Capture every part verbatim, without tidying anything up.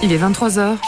Il est vingt-trois heures.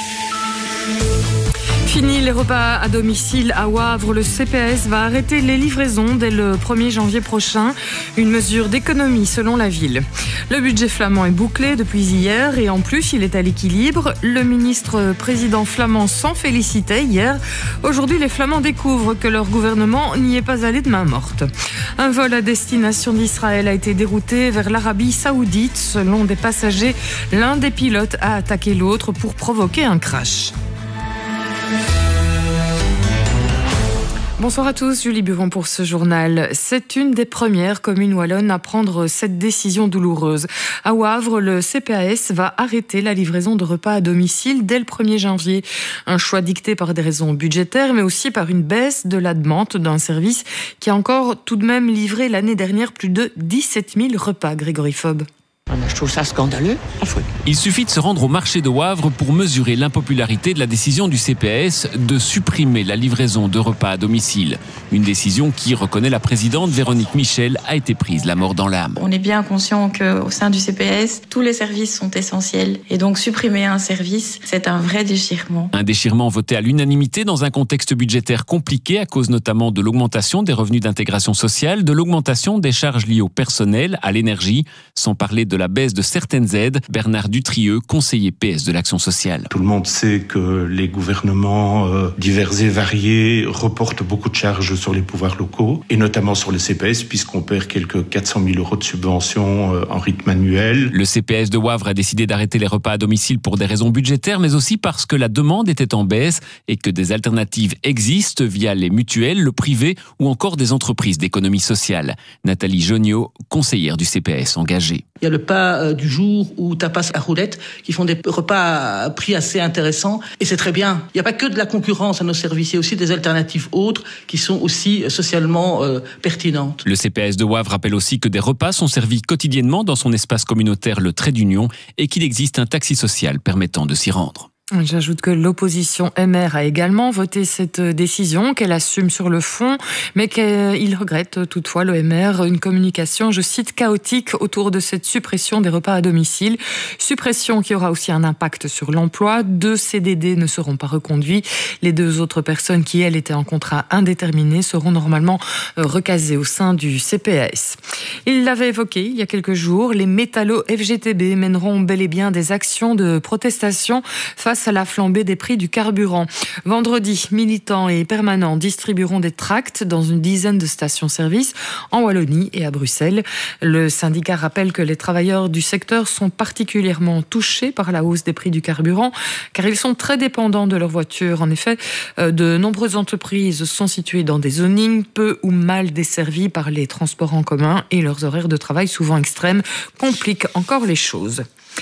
Fini les repas à domicile à Wavre. Le C P A S va arrêter les livraisons dès le premier janvier prochain. Une mesure d'économie selon la ville. Le budget flamand est bouclé depuis hier et en plus il est à l'équilibre. Le ministre président flamand s'en félicitait hier. Aujourd'hui, les Flamands découvrent que leur gouvernement n'y est pas allé de main morte. Un vol à destination d'Israël a été dérouté vers l'Arabie Saoudite. Selon des passagers, l'un des pilotes a attaqué l'autre pour provoquer un crash. Bonsoir à tous, Julie Buron pour ce journal. C'est une des premières communes wallonnes à prendre cette décision douloureuse. À Wavre, le C P A S va arrêter la livraison de repas à domicile dès le premier janvier. Un choix dicté par des raisons budgétaires, mais aussi par une baisse de la demande d'un service qui a encore tout de même livré l'année dernière plus de dix-sept mille repas, Grégory Fob. Je trouve ça scandaleux. Il suffit de se rendre au marché de Wavre pour mesurer l'impopularité de la décision du C P A S de supprimer la livraison de repas à domicile. Une décision qui, reconnaît la présidente Véronique Michel, a été prise la mort dans l'âme. On est bien conscient qu'au sein du C P A S, tous les services sont essentiels. Et donc supprimer un service, c'est un vrai déchirement. Un déchirement voté à l'unanimité dans un contexte budgétaire compliqué à cause notamment de l'augmentation des revenus d'intégration sociale, de l'augmentation des charges liées au personnel, à l'énergie, sans parler de la baisse de certaines aides. Bernard Dutrieux, conseiller P S de l'Action sociale. Tout le monde sait que les gouvernements euh, divers et variés reportent beaucoup de charges sur les pouvoirs locaux, et notamment sur le C P A S, puisqu'on perd quelques quatre cent mille euros de subventions euh, en rythme annuel. Le C P A S de Wavre a décidé d'arrêter les repas à domicile pour des raisons budgétaires, mais aussi parce que la demande était en baisse et que des alternatives existent via les mutuelles, le privé ou encore des entreprises d'économie sociale. Nathalie Joniot, conseillère du C P A S engagée. Il y a le pas du jour ou tapas à roulette qui font des repas à prix assez intéressants et c'est très bien. Il n'y a pas que de la concurrence à nos services, il y a aussi des alternatives autres qui sont aussi socialement euh, pertinentes. Le C P A S de Wavre rappelle aussi que des repas sont servis quotidiennement dans son espace communautaire Le Trait d'Union et qu'il existe un taxi social permettant de s'y rendre. J'ajoute que l'opposition M R a également voté cette décision, qu'elle assume sur le fond, mais qu'il regrette toutefois, le M R, une communication, je cite, chaotique autour de cette suppression des repas à domicile. Suppression qui aura aussi un impact sur l'emploi. Deux C D D ne seront pas reconduits. Les deux autres personnes qui, elles, étaient en contrat indéterminé seront normalement recasées au sein du C P A S. Il l'avait évoqué il y a quelques jours, les métallos F G T B mèneront bel et bien des actions de protestation face à la flambée des prix du carburant. Vendredi, militants et permanents distribueront des tracts dans une dizaine de stations-service en Wallonie et à Bruxelles. Le syndicat rappelle que les travailleurs du secteur sont particulièrement touchés par la hausse des prix du carburant car ils sont très dépendants de leur voiture. En effet, de nombreuses entreprises sont situées dans des zonings peu ou mal desservies par les transports en commun et leurs horaires de travail souvent extrêmes compliquent encore les choses.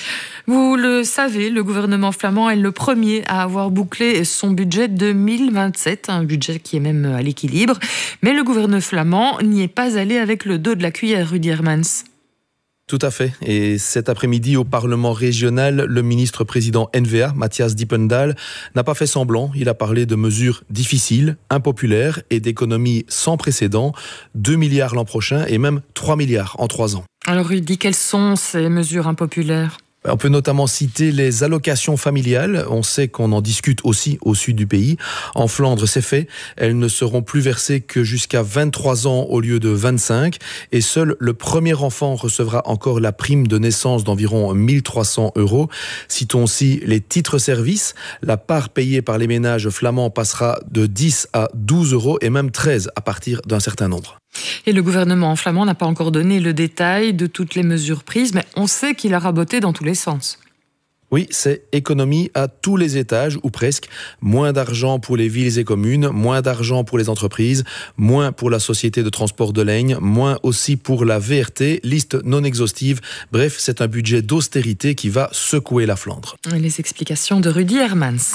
Vous le savez, le gouvernement flamand est le premier à avoir bouclé son budget deux mille vingt-sept, un budget qui est même à l'équilibre. Mais le gouvernement flamand n'y est pas allé avec le dos de la cuillère, Rudy Hermans. Tout à fait. Et cet après-midi, au Parlement régional, le ministre-président N V A, Matthias Diependahl, n'a pas fait semblant. Il a parlé de mesures difficiles, impopulaires et d'économies sans précédent. deux milliards l'an prochain et même trois milliards en trois ans. Alors Rudy, quelles sont ces mesures impopulaires ? On peut notamment citer les allocations familiales. On sait qu'on en discute aussi au sud du pays. En Flandre, c'est fait. Elles ne seront plus versées que jusqu'à vingt-trois ans au lieu de vingt-cinq. Et seul le premier enfant recevra encore la prime de naissance d'environ mille trois cents euros. Citons aussi les titres-services. La part payée par les ménages flamands passera de dix à douze euros et même treize à partir d'un certain nombre. Et le gouvernement flamand n'a pas encore donné le détail de toutes les mesures prises, mais on sait qu'il a raboté dans tous les sens. Oui, c'est économie à tous les étages, ou presque. Moins d'argent pour les villes et communes, moins d'argent pour les entreprises, moins pour la société de transport de ligne, moins aussi pour la V R T, liste non exhaustive. Bref, c'est un budget d'austérité qui va secouer la Flandre. Les explications de Rudy Hermans.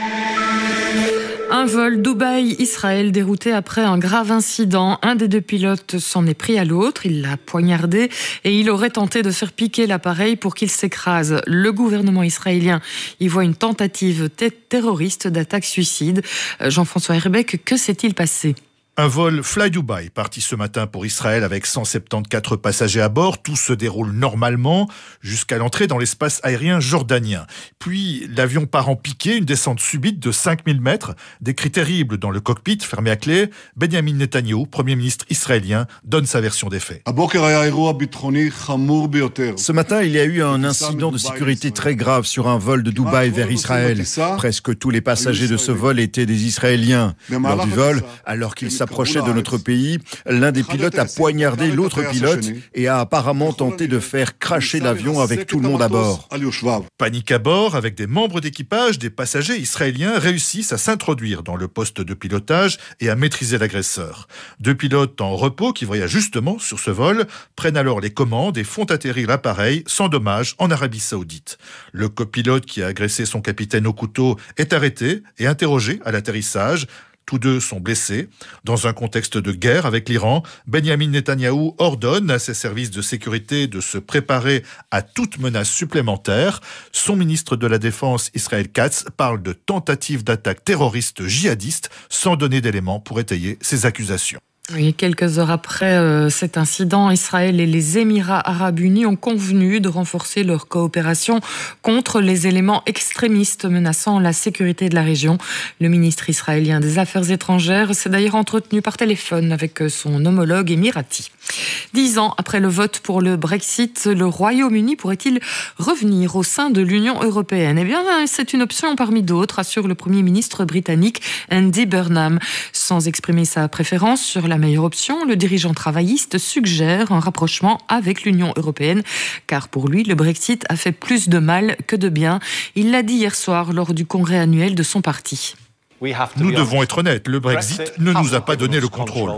Un vol Dubaï-Israël dérouté après un grave incident. Un des deux pilotes s'en est pris à l'autre, il l'a poignardé et il aurait tenté de faire piquer l'appareil pour qu'il s'écrase. Le gouvernement israélien y voit une tentative terroriste d'attaque-suicide. Jean-François Herbeck, que s'est-il passé ? Un vol Fly Dubai parti ce matin pour Israël avec cent soixante-quatorze passagers à bord. Tout se déroule normalement jusqu'à l'entrée dans l'espace aérien jordanien. Puis l'avion part en piqué, une descente subite de cinq mille mètres. Des cris terribles dans le cockpit, fermé à clé. Benjamin Netanyahou, Premier ministre israélien, donne sa version des faits. Ce matin, il y a eu un incident de sécurité très grave sur un vol de Dubaï vers Israël. Presque tous les passagers de ce vol étaient des Israéliens. Lors du vol, alors qu'ils s'approchait de notre pays, l'un des pilotes a poignardé l'autre pilote et a apparemment tenté de faire cracher l'avion avec tout le monde à bord. Panique à bord, avec des membres d'équipage, des passagers israéliens réussissent à s'introduire dans le poste de pilotage et à maîtriser l'agresseur. Deux pilotes en repos qui voyagent justement sur ce vol prennent alors les commandes et font atterrir l'appareil sans dommage en Arabie Saoudite. Le copilote qui a agressé son capitaine au couteau est arrêté et interrogé à l'atterrissage. Tous deux sont blessés. Dans un contexte de guerre avec l'Iran, Benjamin Netanyahou ordonne à ses services de sécurité de se préparer à toute menace supplémentaire. Son ministre de la Défense, Israël Katz, parle de tentative d'attaque terroriste djihadiste sans donner d'éléments pour étayer ses accusations. Oui, quelques heures après euh, cet incident, Israël et les Émirats arabes unis ont convenu de renforcer leur coopération contre les éléments extrémistes menaçant la sécurité de la région. Le ministre israélien des Affaires étrangères s'est d'ailleurs entretenu par téléphone avec son homologue émirati. Dix ans après le vote pour le Brexit, le Royaume-Uni pourrait-il revenir au sein de l'Union européenne ? Eh bien, c'est une option parmi d'autres, assure le Premier ministre britannique Andy Burnham. Sans exprimer sa préférence sur la meilleure option, le dirigeant travailliste suggère un rapprochement avec l'Union européenne, car pour lui, le Brexit a fait plus de mal que de bien. Il l'a dit hier soir lors du congrès annuel de son parti. Nous devons être honnêtes, le Brexit ne nous a pas donné le contrôle.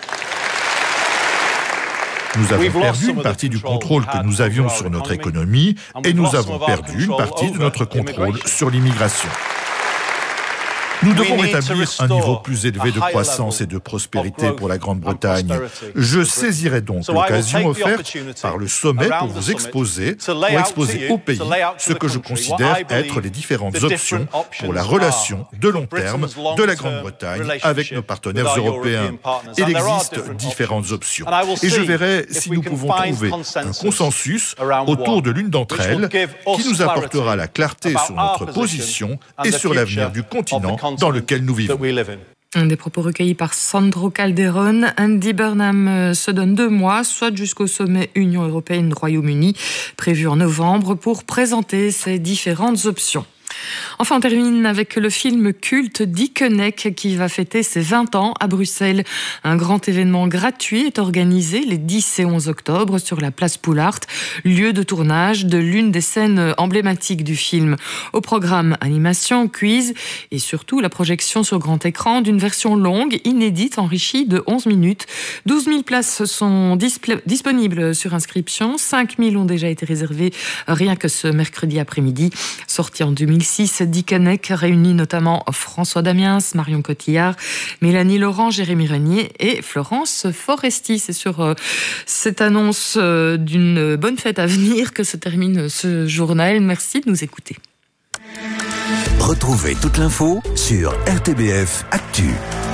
Nous avons perdu une partie du contrôle que nous avions sur notre économie et nous avons perdu une partie de notre contrôle sur l'immigration. Nous devons rétablir un niveau plus élevé de croissance et de prospérité pour la Grande-Bretagne. Je saisirai donc l'occasion offerte par le sommet pour vous exposer, pour exposer au pays ce que je considère être les différentes options pour la relation de long terme de la Grande-Bretagne avec nos partenaires européens. Il existe différentes options. Et je verrai si nous pouvons trouver un consensus autour de l'une d'entre elles qui nous apportera la clarté sur notre position et sur l'avenir du continent dans lequel nous vivons. Des propos recueillis par Sandro Calderon. Andy Burnham se donne deux mois, soit jusqu'au sommet Union européenne-Royaume-Uni, prévu en novembre, pour présenter ces différentes options. Enfin, on termine avec le film culte Dickeneck qui va fêter ses vingt ans à Bruxelles. Un grand événement gratuit est organisé les dix et onze octobre sur la place Poulaert, lieu de tournage de l'une des scènes emblématiques du film. Au programme animation, quiz et surtout la projection sur grand écran d'une version longue, inédite, enrichie de onze minutes. douze mille places sont disp- disponibles sur inscription. cinq mille ont déjà été réservées rien que ce mercredi après-midi. Sorti en deux mille six, Dickeneck réunit notamment François Damiens, Marion Cotillard, Mélanie Laurent, Jérémy Régnier et Florence Foresti. C'est sur euh, cette annonce euh, d'une bonne fête à venir que se termine ce journal. Merci de nous écouter. Retrouvez toute l'info sur R T B F Actu.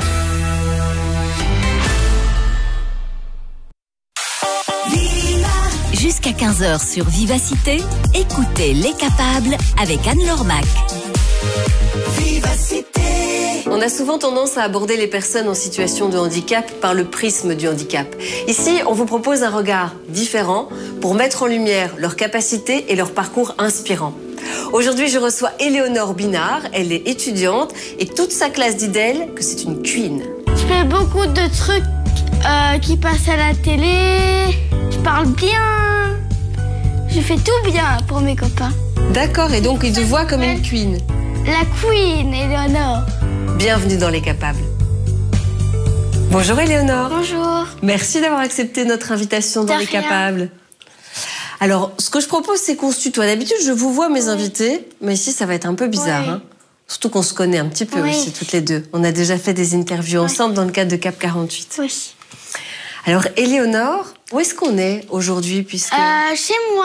Jusqu'à quinze heures sur Vivacité, écoutez Les Capables avec Anne-Laure Mac. Vivacité. On a souvent tendance à aborder les personnes en situation de handicap par le prisme du handicap. Ici, on vous propose un regard différent pour mettre en lumière leurs capacités et leur parcours inspirant. Aujourd'hui, je reçois Éléonore Binard. Elle est étudiante et toute sa classe dit d'elle que c'est une queen. Je fais beaucoup de trucs euh, qui passent à la télé. Je parle bien. Je fais tout bien pour mes copains. D'accord, et donc ils te voient comme une queen. La queen, Éléonore. Bienvenue dans Les Capables. Bonjour Éléonore. Bonjour. Merci d'avoir accepté notre invitation dans Les Capables. Alors, ce que je propose, c'est qu'on se tutoie. D'habitude, je vous vois mes invités, mais ici, ça va être un peu bizarre. Oui. Hein. Surtout qu'on se connaît un petit peu oui. aussi, toutes les deux. On a déjà fait des interviews oui. ensemble dans le cadre de Cap quarante-huit. Oui. Alors, Éléonore, où est-ce qu'on est aujourd'hui puisque... euh, Chez moi.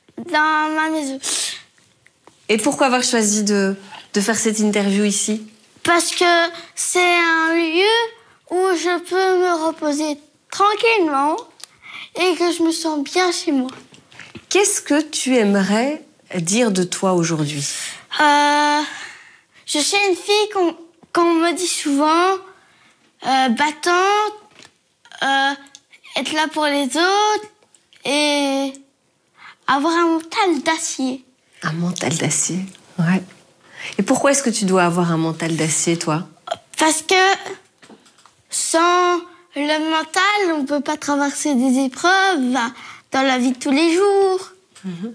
Dans ma maison. Et pourquoi avoir choisi de, de faire cette interview ici ? Parce que c'est un lieu où je peux me reposer tranquillement et que je me sens bien chez moi. Qu'est-ce que tu aimerais dire de toi aujourd'hui? euh, Je suis une fille qu'on qu'on me dit souvent euh, battante, euh, être là pour les autres et avoir un mental d'acier. Un mental d'acier, ouais. Et pourquoi est-ce que tu dois avoir un mental d'acier, toi? Parce que sans le mental, on ne peut pas traverser des épreuves dans la vie de tous les jours. Mm-hmm.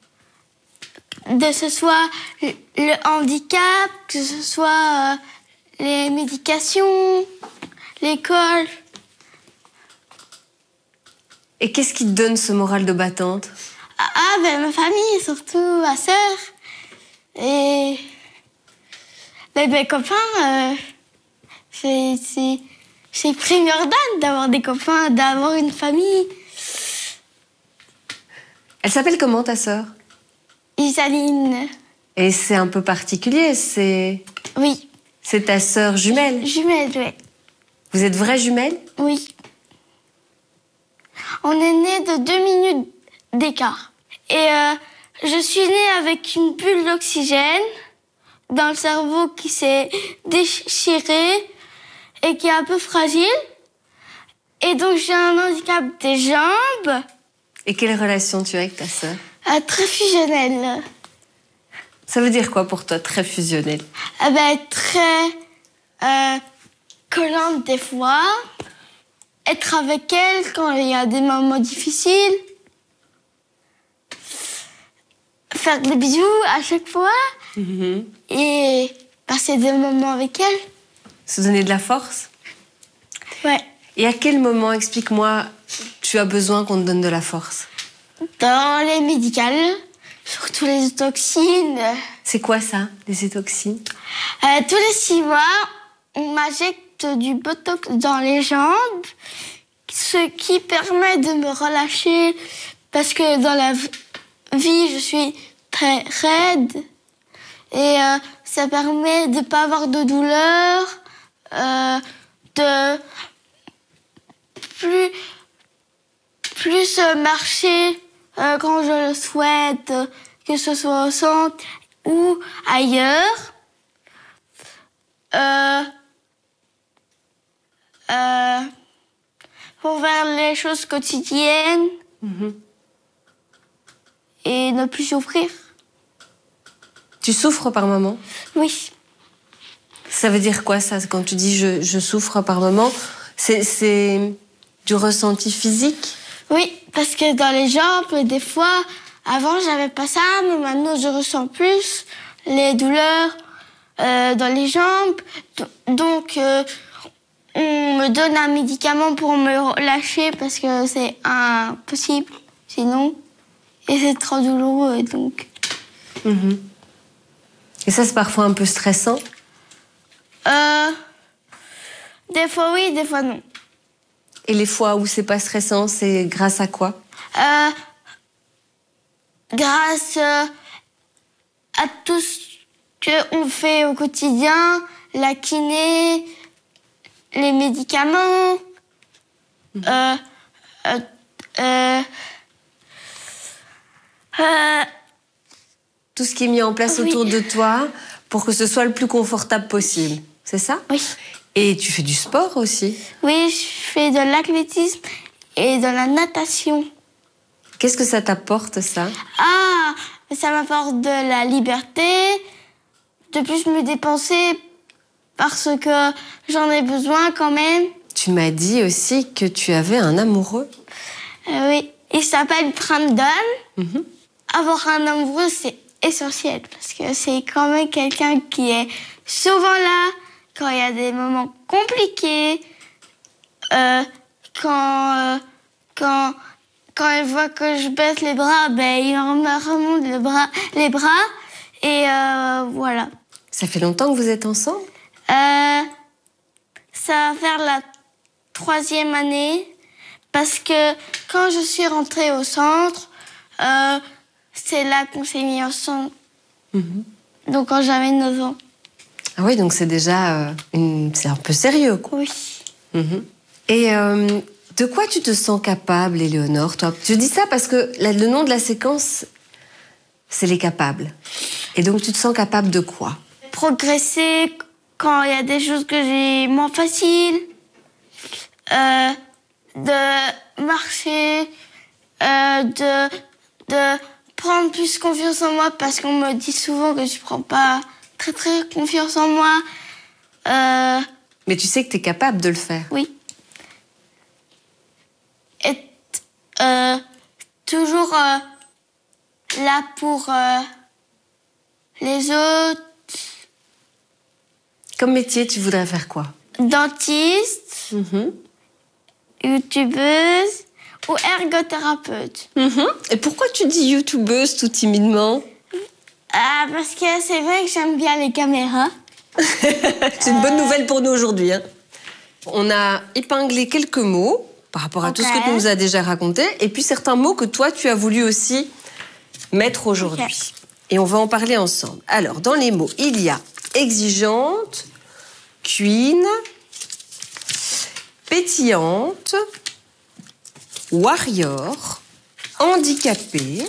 De ce soit le handicap, que ce soit euh, les médications, l'école. Et qu'est-ce qui te donne ce moral de battante? Ah, ben ma famille, surtout ma sœur. Et ben, mes copains, euh, c'est, c'est, c'est primordial d'avoir des copains, d'avoir une famille. Elle s'appelle comment, ta sœur? Isaline. Et c'est un peu particulier, c'est... Oui. C'est ta sœur jumelle? Jumelle, oui. Vous êtes vraies jumelles? Oui. On est nés de deux minutes d'écart. Et euh, je suis née avec une bulle d'oxygène dans le cerveau qui s'est déchiré et qui est un peu fragile. Et donc j'ai un handicap des jambes. Et quelle relation tu as avec ta sœur? euh, Très fusionnelle. Ça veut dire quoi pour toi, très fusionnelle? euh, ben, Très euh, collante des fois. Être avec elle quand il y a des moments difficiles. Faire des bisous à chaque fois. Mm-hmm. Et passer des moments avec elle. Se donner de la force? Ouais. Et à quel moment, explique-moi, tu as besoin qu'on te donne de la force? Dans les médicales, surtout les toxines. C'est quoi ça, les toxines? euh, Tous les six mois, on m'injecte du botox dans les jambes, ce qui permet de me relâcher parce que dans la vie, je suis très raide et euh, ça permet de ne pas avoir de douleur, euh, de plus, plus marcher euh, quand je le souhaite, que ce soit au centre ou ailleurs. Euh, euh, pour faire les choses quotidiennes mm-hmm. et ne plus souffrir. Tu souffres par moment? Oui. Ça veut dire quoi, ça, quand tu dis je, je souffre par moment? C'est, c'est du ressenti physique? Oui, parce que dans les jambes, des fois, avant, j'avais pas ça, mais maintenant, je ressens plus les douleurs euh, dans les jambes. Donc, euh, on me donne un médicament pour me relâcher parce que c'est impossible, sinon. Et c'est trop douloureux, donc... Mmh. Et ça, c'est parfois un peu stressant? Euh... Des fois oui, des fois non. Et les fois où c'est pas stressant, c'est grâce à quoi? euh, Grâce euh, à tout ce qu'on fait au quotidien, la kiné, les médicaments, mmh. euh, euh, euh, euh, tout ce qui est mis en place oui. autour de toi pour que ce soit le plus confortable possible, c'est ça? Oui. Et tu fais du sport aussi? Oui, je fais de l'athlétisme et de la natation. Qu'est-ce que ça t'apporte, ça? Ah, ça m'apporte de la liberté, de plus me dépenser parce que j'en ai besoin quand même. Tu m'as dit aussi que tu avais un amoureux. Euh, oui, il s'appelle Brandon. Mm-hmm. Avoir un amoureux, c'est essentiel parce que c'est quand même quelqu'un qui est souvent là quand il y a des moments compliqués, euh, quand, euh, quand, quand il voit que je baisse les bras, ben, il me remonte le bras, les bras et euh, voilà. Ça fait longtemps que vous êtes ensemble? euh, Ça va faire la troisième année parce que quand je suis rentrée au centre, euh, c'est là qu'on s'est mis ensemble. Mmh. Donc quand j'avais neuf ans. Ah oui, donc c'est déjà euh, une... c'est un peu sérieux, quoi. Oui. Mmh. Et euh, de quoi tu te sens capable, Éléonore, toi? Je dis ça parce que la, le nom de la séquence, c'est les capables. Et donc, tu te sens capable de quoi? Progresser quand il y a des choses que j'ai moins faciles. Euh, de marcher. Euh, de, de prendre plus confiance en moi parce qu'on me dit souvent que je prends pas très très confiance en moi. Euh, Mais tu sais que tu es capable de le faire. Oui. Être euh, toujours euh, là pour euh, les autres. Comme métier, tu voudrais faire quoi? Dentiste, mmh. youtubeuse ou ergothérapeute. Mmh. Et pourquoi tu dis youtubeuse tout timidement? Ah, parce que c'est vrai que j'aime bien les caméras. C'est une bonne nouvelle pour nous aujourd'hui. Hein. On a épinglé quelques mots par rapport à okay. tout ce que tu nous as déjà raconté, et puis certains mots que toi, tu as voulu aussi mettre aujourd'hui. Okay. Et on va en parler ensemble. Alors, dans les mots, il y a exigeante, queen, pétillante, warrior, handicapée,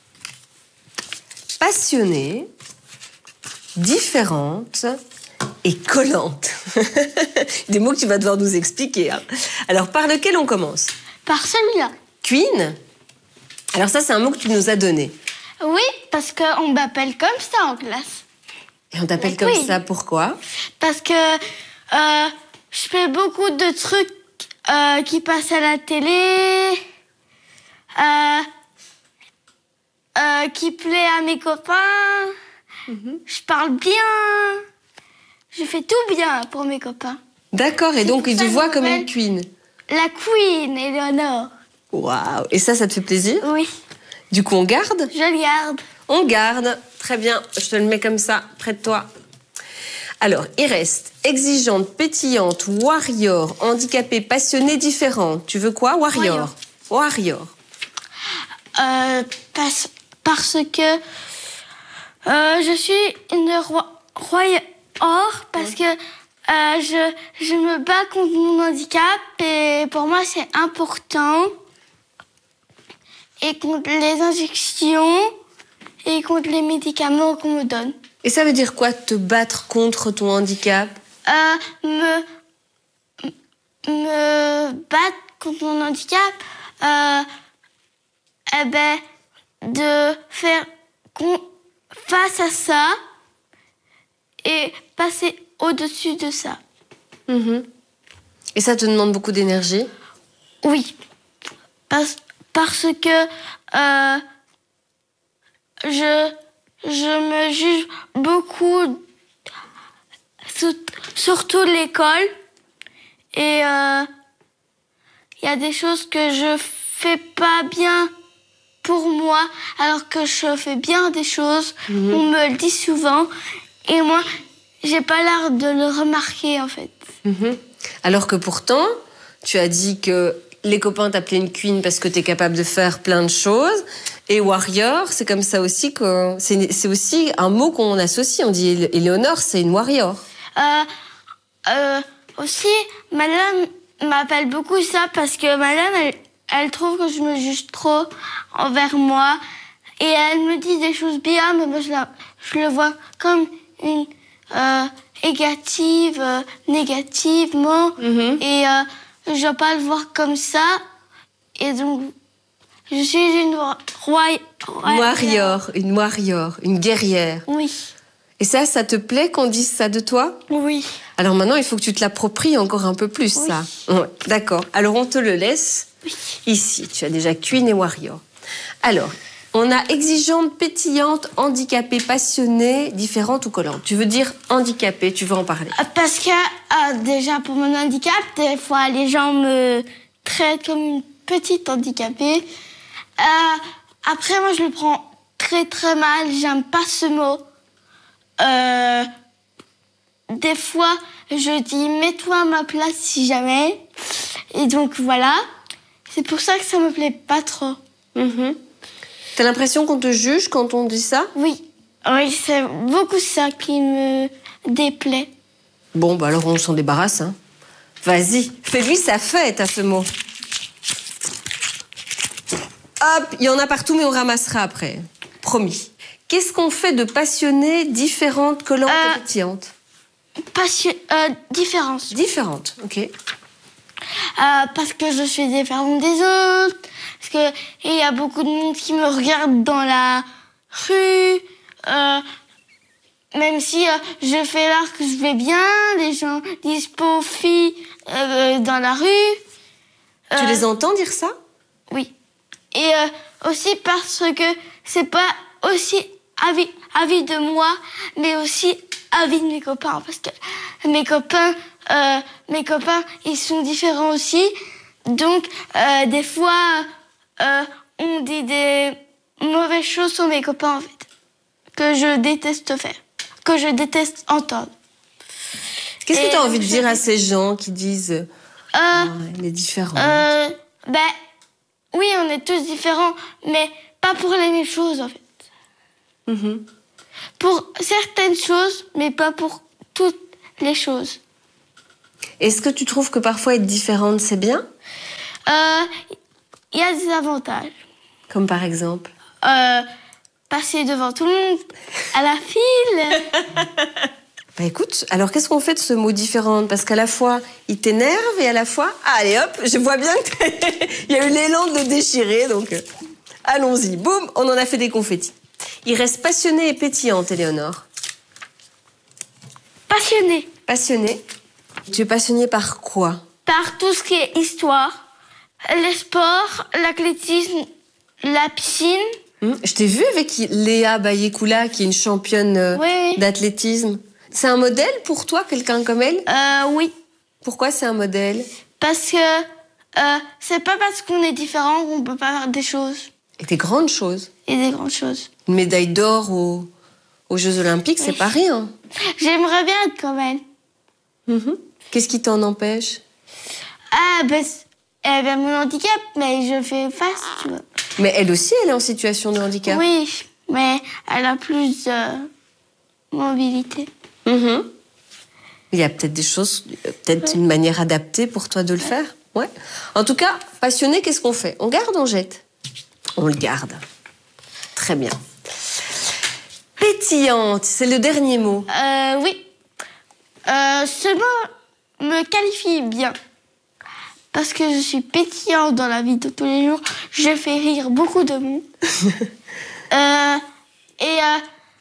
passionnée, différente et collante. Des mots que tu vas devoir nous expliquer. Hein. Alors, par lequel on commence? Par celui-là. Queen? Alors ça, c'est un mot que tu nous as donné. Oui, parce qu'on m'appelle comme ça en classe. Et on t'appelle comme oui. ça, pourquoi? Parce que euh, je fais beaucoup de trucs euh, qui passent à la télé, euh, euh, qui plaît à mes copains. Mm-hmm. Je parle bien. Je fais tout bien pour mes copains. D'accord, et donc ils te voient comme une queen. La queen, Éléonore. Waouh, et ça, ça te fait plaisir? Oui. Du coup, on garde? Je le garde. On garde, très bien. Je te le mets comme ça, près de toi. Alors, il reste exigeante, pétillante, warrior, handicapée, passionnée, différente. Tu veux quoi? Warrior. Warrior. Euh, parce, parce que euh, je suis une roi, warrior parce que euh, je, je me bats contre mon handicap et pour moi, c'est important. Et contre les injections et contre les médicaments qu'on me donne. Et ça veut dire quoi, te battre contre ton handicap? euh, me, me battre contre mon handicap, euh, eh ben, de faire face à ça et passer au-dessus de ça. Mmh. Et ça te demande beaucoup d'énergie? Oui. Parce Parce que euh, je, je me juge beaucoup, surtout l'école. Et il euh, y a des choses que je fais pas bien pour moi, alors que je fais bien des choses. Mmh. On me le dit souvent. Et moi, j'ai pas l'air de le remarquer, en fait. Mmh. Alors que pourtant, tu as dit que les copains t'appelaient une queen parce que t'es capable de faire plein de choses. Et warrior, c'est comme ça aussi que... C'est, c'est aussi un mot qu'on associe. On dit Éléonore, c'est une warrior. Euh, euh, aussi, madame m'appelle beaucoup ça parce que madame, elle, elle trouve que je me juge trop envers moi. Et elle me dit des choses bien, mais moi, je, la, je le vois comme une euh, négative, euh, négativement. Mm-hmm. Et... Euh, je ne dois pas le voir comme ça. Et donc, je suis une roi... warrior, une warrior, une guerrière. Oui. Et ça, ça te plaît qu'on dise ça de toi? Oui. Alors maintenant, il faut que tu te l'appropries encore un peu plus, oui. ça. Ouais, d'accord. Alors, on te le laisse. Oui. Ici, tu as déjà queen et warrior. Alors, on a exigeante, pétillante, handicapée, passionnée, différente ou collante. Tu veux dire handicapée, tu veux en parler? Parce que, euh, déjà, pour mon handicap, des fois, les gens me traitent comme une petite handicapée. Euh, après, moi, je le prends très, très mal. J'aime pas ce mot. Euh, des fois, je dis, mets-toi à ma place si jamais. Et donc, voilà. C'est pour ça que ça me plaît pas trop. Mm-hmm. T'as l'impression qu'on te juge quand on dit ça? Oui. Oui, c'est beaucoup ça qui me déplaît. Bon, bah alors on s'en débarrasse. Hein. Vas-y, fais-lui sa fête à ce mot. Hop, il y en a partout, mais on ramassera après. Promis. Qu'est-ce qu'on fait de passionnées différentes, collantes euh, et pétillantes? Passion... Euh, différentes. Différentes, ok. Euh, parce que je suis différente des autres. Parce qu'il y a beaucoup de monde qui me regarde dans la rue. Euh, même si euh, je fais l'art que je vais bien, les gens disent pauvre fille euh, dans la rue. Euh, tu les entends dire ça? Oui. Et euh, aussi parce que c'est pas aussi avis, avis de moi, mais aussi avis de mes copains. Parce que mes copains, euh, mes copains, ils sont différents aussi. Donc, euh, des fois, euh, on dit des mauvaises choses sur mes copains, en fait. Que je déteste faire. Que je déteste entendre. Qu'est-ce que tu as envie de dire à ces gens qui disent euh, ah, elle est différente? euh, Ben, oui, on est tous différents, mais pas pour les mêmes choses, en fait. Mm-hmm. Pour certaines choses, mais pas pour toutes les choses. Est-ce que tu trouves que parfois être différente, c'est bien? Euh, y a des avantages. Comme par exemple? Euh, passer devant tout le monde, à la file. Bah écoute, alors qu'est-ce qu'on fait de ce mot différente? Parce qu'à la fois, il t'énerve et à la fois... Ah, allez hop, je vois bien qu'il y a eu l'élan de le déchirer, donc euh, allons-y. Boum, on en a fait des confettis. Il reste passionnée et pétillante, Éléonore. Passionnée. Passionnée. Tu es passionnée par quoi? Par tout ce qui est histoire, les sports, l'athlétisme, la piscine. Mmh. Je t'ai vu avec Léa Bayekoula, qui est une championne euh, oui. d'athlétisme. C'est un modèle pour toi, quelqu'un comme elle? Euh, oui. Pourquoi c'est un modèle? Parce que euh, c'est pas parce qu'on est différent qu'on peut pas faire des choses. Et des grandes choses. Et des grandes choses. Une médaille d'or aux, aux Jeux Olympiques, c'est oui. pas rien. J'aimerais bien être comme elle. Mmh. Qu'est-ce qui t'en empêche? Ah, ben, eh ben, mon handicap, mais je fais face, tu vois. Mais elle aussi, elle est en situation de handicap. Oui, mais elle a plus de mobilité. Mmh. Il y a peut-être des choses, peut-être ouais. une manière adaptée pour toi de le ouais. faire. Ouais. En tout cas, passionnée, qu'est-ce qu'on fait? On garde, on jette? On le garde. Très bien. Pétillante, c'est le dernier mot. Euh, oui. Euh, ce mot me qualifie bien. Parce que je suis pétillante dans la vie de tous les jours. Je fais rire beaucoup de monde. euh, et euh,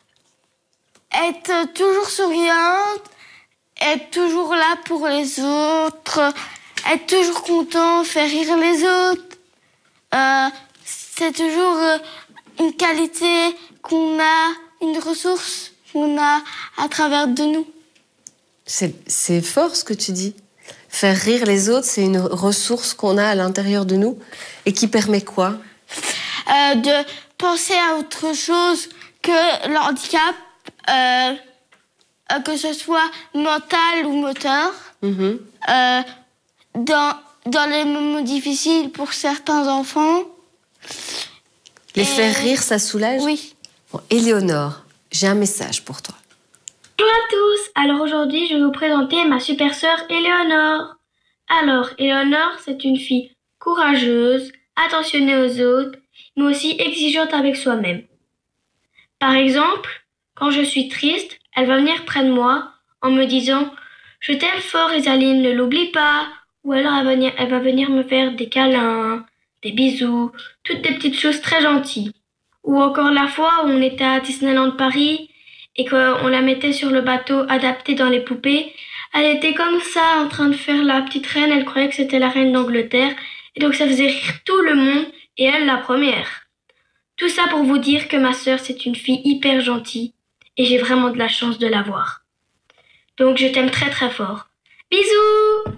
être toujours souriante, être toujours là pour les autres, être toujours content, faire rire les autres. Euh, c'est toujours euh, une qualité qu'on a, une ressource qu'on a à travers de nous. C'est, c'est fort ce que tu dis. Faire rire les autres, c'est une ressource qu'on a à l'intérieur de nous et qui permet quoi? euh, De penser à autre chose que le handicap, euh, euh, que ce soit mental ou moteur. Mmh. Euh, dans, dans les moments difficiles pour certains enfants. Les et... faire rire, ça soulage? Oui. Bon, Éléonore, j'ai un message pour toi. Bonjour à tous, alors aujourd'hui je vais vous présenter ma super sœur Éléonore. Alors, Éléonore, c'est une fille courageuse, attentionnée aux autres, mais aussi exigeante avec soi-même. Par exemple, quand je suis triste, elle va venir près de moi en me disant « Je t'aime fort Isaline, ne l'oublie pas » ou alors elle va, venir, elle va venir me faire des câlins, des bisous, toutes des petites choses très gentilles. Ou encore la fois où on était à Disneyland Paris et qu'on la mettait sur le bateau adapté dans les poupées, elle était comme ça en train de faire la petite reine, elle croyait que c'était la reine d'Angleterre, et donc ça faisait rire tout le monde, et elle la première. Tout ça pour vous dire que ma sœur c'est une fille hyper gentille, et j'ai vraiment de la chance de l'avoir. Donc je t'aime très très fort. Bisous!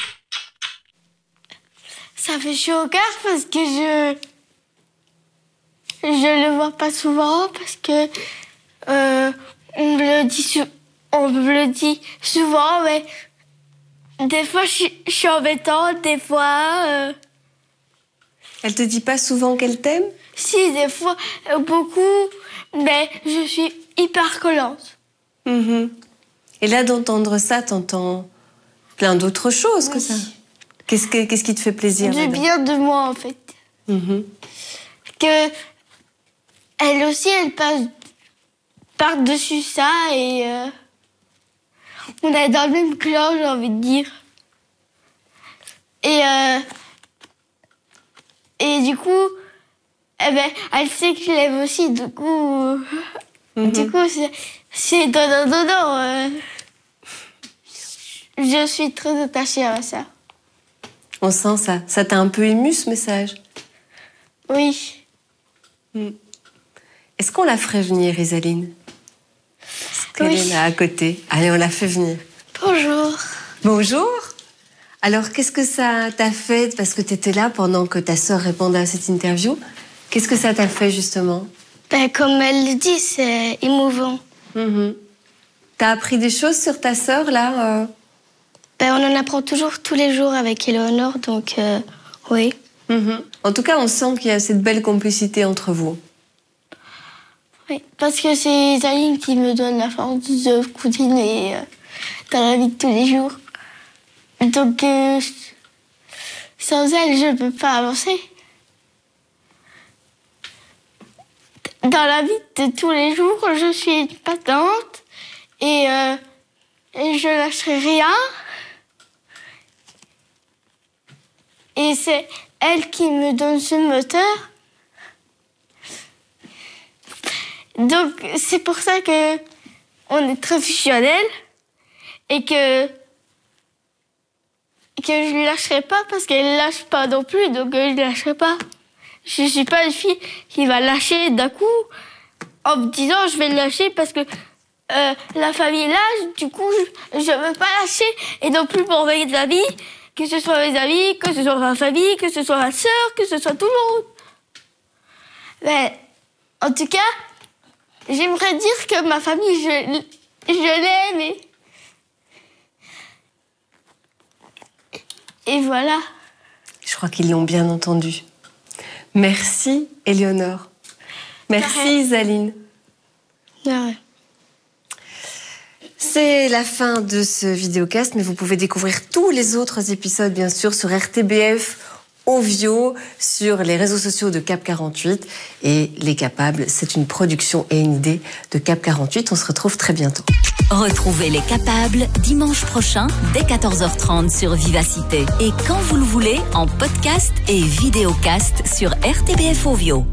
Ça fait chaud au cœur parce que je... Je le vois pas souvent, parce que... Euh, On me le dit, su- on me le dit souvent, mais des fois je, je suis embêtante, des fois. Euh... Elle te dit pas souvent qu'elle t'aime? Si, des fois, euh, beaucoup, mais je suis hyper collante. Mmh. Et là, d'entendre ça, t'entends plein d'autres choses oui. que ça. Qu'est-ce, que, qu'est-ce qui te fait plaisir? Du bien de moi, en fait. Mm-hmm. Que elle aussi, elle passe par-dessus ça et euh, on est dans le même clan, j'ai envie de dire. Et, euh, et du coup, eh ben, elle sait que je l'aime aussi, du coup, euh, mm-hmm. du coup c'est, c'est donnant-donnant. Euh, je suis très attachée à ça. On sent ça. Ça t'a un peu ému, ce message? Oui. Mm. Est-ce qu'on la ferait venir, Isaline? Est-ce qu'elle oui. est là à côté? Allez, on la fait venir. Bonjour. Bonjour. Alors, qu'est-ce que ça t'a fait? Parce que tu étais là pendant que ta sœur répondait à cette interview. Qu'est-ce que ça t'a fait, justement? Ben, comme elle le dit, c'est émouvant. Mm-hmm. T'as appris des choses sur ta sœur, là euh... ben, on en apprend toujours tous les jours avec Éléonore, donc euh, oui. Mm-hmm. En tout cas, on sent qu'il y a cette belle complicité entre vous. Oui, parce que c'est Isaline qui me donne la force de continuer euh, dans la vie de tous les jours. Donc, euh, sans elle, je ne peux pas avancer. Dans la vie de tous les jours, je suis une patente et, euh, et je lâcherai rien. Et c'est elle qui me donne ce moteur. Donc, c'est pour ça que on est très fusionnels et que, que je ne lâcherai pas parce qu'elle ne lâche pas non plus, donc je ne lâcherai pas. Je ne suis pas une fille qui va lâcher d'un coup en me disant je vais le lâcher parce que euh, la famille lâche, du coup je ne veux pas lâcher et non plus pour mes amis, que ce soit mes amis, que ce soit ma famille, que ce soit ma sœur, que ce soit tout le monde. Mais en tout cas, j'aimerais dire que ma famille, je, je l'aime et... et voilà. Je crois qu'ils l'ont bien entendu. Merci, Éléonore. Merci, ouais. Isaline. Ouais. C'est la fin de ce vidéocast, mais vous pouvez découvrir tous les autres épisodes, bien sûr, sur R T B F, Ovio, sur les réseaux sociaux de Cap quarante-huit. Et Les Capables, c'est une production et une idée de Cap quarante-huit. On se retrouve très bientôt. Retrouvez Les Capables dimanche prochain dès quatorze heures trente sur Vivacité. Et quand vous le voulez, en podcast et vidéocast sur R T B F Ovio.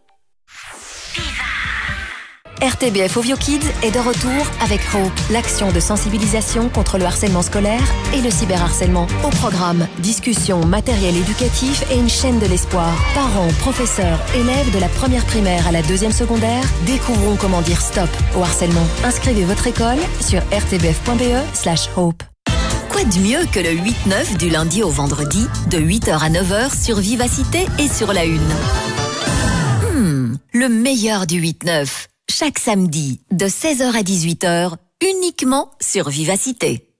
R T B F Ovio Kids est de retour avec Hope, l'action de sensibilisation contre le harcèlement scolaire et le cyberharcèlement. Au programme, discussions, matériel éducatif et une chaîne de l'espoir. Parents, professeurs, élèves de la première primaire à la deuxième secondaire, découvrons comment dire stop au harcèlement. Inscrivez votre école sur r t b f point b e slash hope. Quoi de mieux que le huit neuf du lundi au vendredi, de huit heures à neuf heures sur Vivacité et sur La Une. Hmm, le meilleur du huit neuf. Chaque samedi, de seize heures à dix-huit heures, uniquement sur Vivacité.